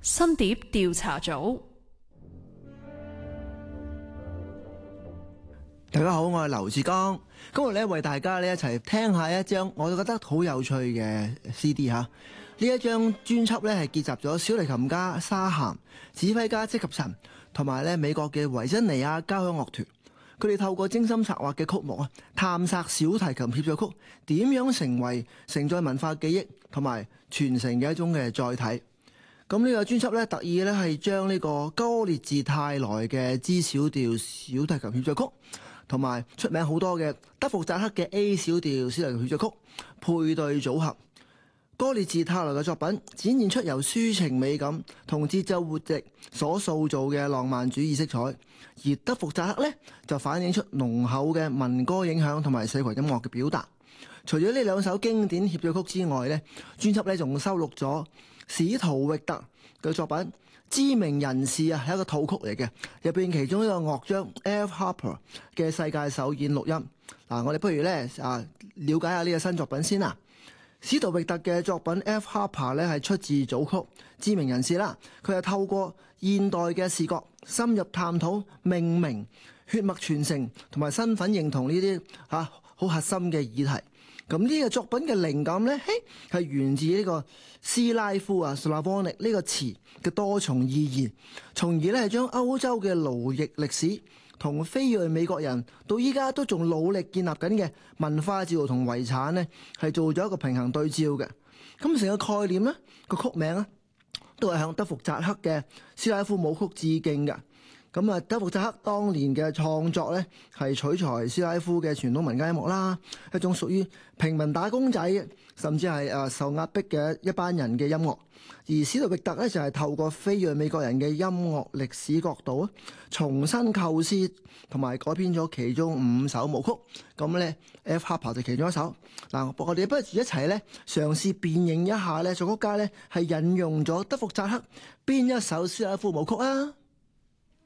新碟調查組。 大家好，我係劉志剛，今日咧為大家咧一齊聽下一張我覺得好有趣嘅 CD 吓。呢一張專輯咧係結集咗小提琴家沙咸、指揮家積及臣同埋咧美國嘅維珍尼亞交響樂團。佢哋透過精心策劃嘅曲目啊，探索小提琴協奏曲點樣成為承載文化記憶同埋傳承嘅一種嘅載體。咁呢個專輯咧特意咧係將呢個歌列治泰來嘅 G 小調小提琴協奏曲，同埋出名好多嘅德弗扎克嘅 A 小調小提琴協奏曲配對組合。歌列治泰來嘅作品展現出由抒情美感同節奏活力所塑造嘅浪漫主義色彩，而德弗扎克呢就反映出濃厚嘅民歌影響同埋社群音樂嘅表達。除咗呢兩首經典協奏曲之外呢，專輯呢仲收錄咗史圖域特嘅作品《知名人士》啊，係一個套曲嚟嘅，入邊其中一個樂章 F. Harper 嘅世界首演錄音。嗱，我哋不如呢了解下呢個新作品先啦。史圖域特嘅作品 F. Harper 咧係出自組曲《知名人士》啦，佢係透過現代嘅視覺深入探討命名、血脈傳承同埋身份認同呢啲好核心嘅議題。咁呢個作品嘅靈感咧，係源自呢個斯拉夫啊 Slavonic 呢個詞嘅多重意義，從而咧係將歐洲嘅奴役歷史同非裔美國人到依家都仲努力建立緊嘅文化自豪同遺產呢，係做咗一個平衡對照嘅。咁成個概念呢，個曲名呢，都係向德弗扎克嘅斯拉夫舞曲致敬嘅。咁啊，德弗扎克當年嘅創作呢，係取材斯拉夫嘅傳統民間音樂啦，一種屬於平民打工仔甚至係受壓迫嘅一班人嘅音樂。而史圖域特呢，就係透過非裔美國人嘅音樂歷史角度重新構思同埋改編咗其中5首舞曲。咁呢 F. Harper 就其中一首。嗱，我哋不如一齊呢嘗試辨認一下呢作曲家呢係引用咗德弗扎克邊一首斯拉夫舞曲啊！